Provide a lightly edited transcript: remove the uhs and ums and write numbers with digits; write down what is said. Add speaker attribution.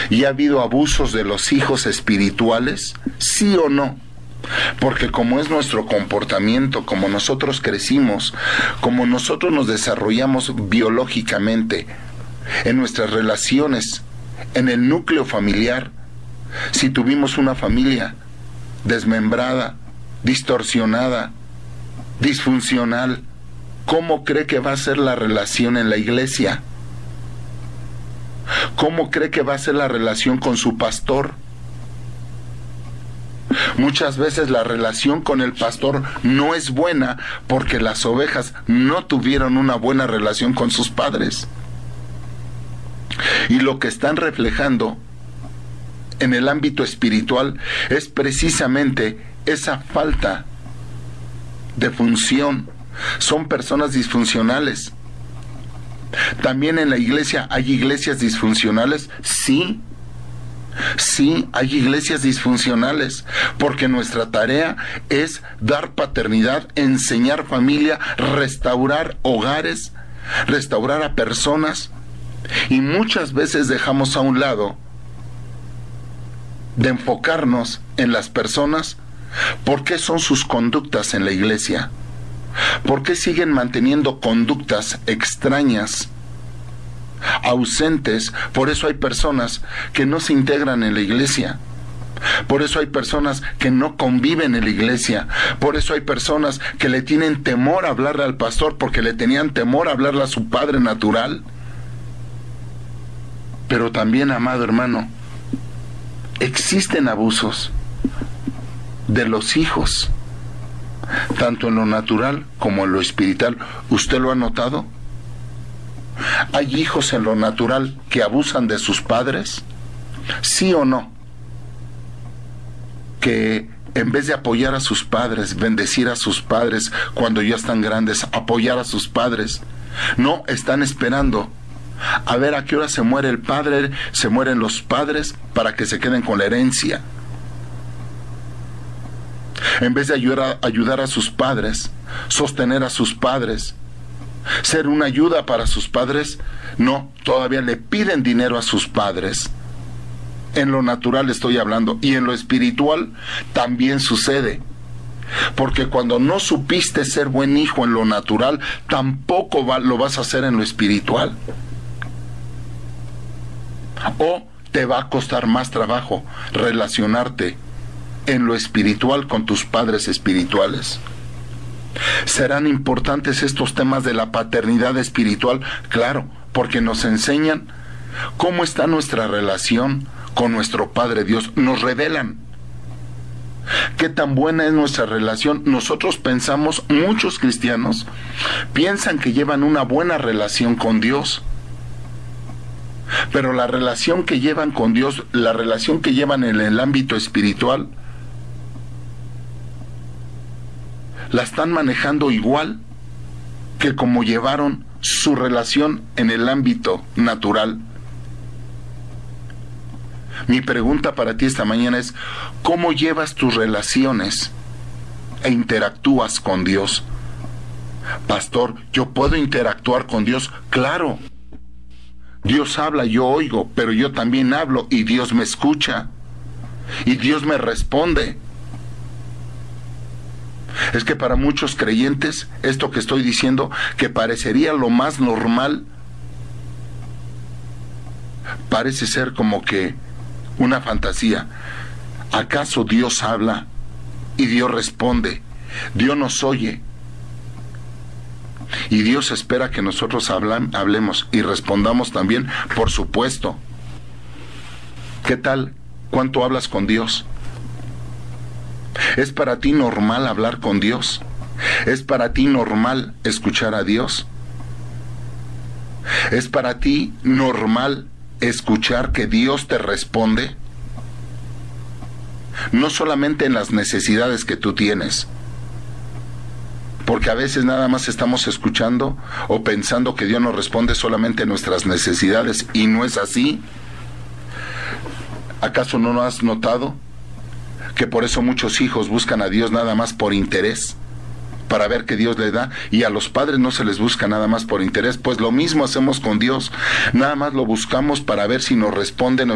Speaker 1: ¿Y ha habido abusos de los hijos espirituales? ¿Sí o no? Porque como es nuestro comportamiento, como nosotros crecimos, como nosotros nos desarrollamos biológicamente, en nuestras relaciones, en el núcleo familiar, si tuvimos una familia desmembrada, distorsionada, disfuncional, ¿cómo cree que va a ser la relación en la iglesia? ¿Cómo cree que va a ser la relación con su pastor? Muchas veces la relación con el pastor no es buena porque las ovejas no tuvieron una buena relación con sus padres. Y lo que están reflejando en el ámbito espiritual es precisamente esa falta de función. Son personas disfuncionales. ¿También en la iglesia hay iglesias disfuncionales? Sí. Sí, hay iglesias disfuncionales, porque nuestra tarea es dar paternidad, enseñar familia, restaurar hogares, restaurar a personas, y muchas veces dejamos a un lado de enfocarnos en las personas. ¿Por qué son sus conductas en la iglesia? ¿Por qué siguen manteniendo conductas extrañas, ausentes? Por eso hay personas que no se integran en la iglesia. Por eso hay personas que no conviven en la iglesia. Por eso hay personas que le tienen temor a hablarle al pastor porque le tenían temor a hablarle a su padre natural. Pero también, amado hermano, existen abusos de los hijos, tanto en lo natural como en lo espiritual. ¿Usted lo ha notado? ¿Hay hijos en lo natural que abusan de sus padres? ¿Sí o no? Que en vez de apoyar a sus padres, bendecir a sus padres cuando ya están grandes, apoyar a sus padres, no, están esperando a ver a qué hora se muere el padre, se mueren los padres para que se queden con la herencia. En vez de ayudar a sus padres, sostener a sus padres, ser una ayuda para sus padres, no, todavía le piden dinero a sus padres. En lo natural estoy hablando, y en lo espiritual también sucede. Porque cuando no supiste ser buen hijo en lo natural, tampoco lo vas a hacer en lo espiritual. O te va a costar más trabajo relacionarte en lo espiritual con tus padres espirituales. ¿Serán importantes estos temas de la paternidad espiritual? Claro, porque nos enseñan cómo está nuestra relación con nuestro Padre Dios. Nos revelan qué tan buena es nuestra relación. Nosotros pensamos, muchos cristianos piensan que llevan una buena relación con Dios, pero la relación que llevan con Dios, la relación que llevan en el ámbito espiritual, la están manejando igual que como llevaron su relación en el ámbito natural. Mi pregunta para ti esta mañana es: ¿cómo llevas tus relaciones e interactúas con Dios? Pastor, ¿yo puedo interactuar con Dios? Claro. Dios habla, yo oigo, pero yo también hablo y Dios me escucha. Y Dios me responde. Es que para muchos creyentes, esto que estoy diciendo, que parecería lo más normal, parece ser como que una fantasía. ¿Acaso Dios habla y Dios responde? Dios nos oye. Y Dios espera que nosotros hablemos y respondamos también, por supuesto. ¿Qué tal? ¿Cuánto hablas con Dios? ¿Es para ti normal hablar con Dios? ¿Es para ti normal escuchar a Dios? ¿Es para ti normal escuchar que Dios te responde? No solamente en las necesidades que tú tienes, porque a veces nada más estamos escuchando o pensando que Dios nos responde solamente en nuestras necesidades, y no es así. ¿Acaso no lo has notado? Que por eso muchos hijos buscan a Dios nada más por interés, para ver qué Dios les da, y a los padres no se les busca nada más por interés. Pues lo mismo hacemos con Dios, nada más lo buscamos para ver si nos responde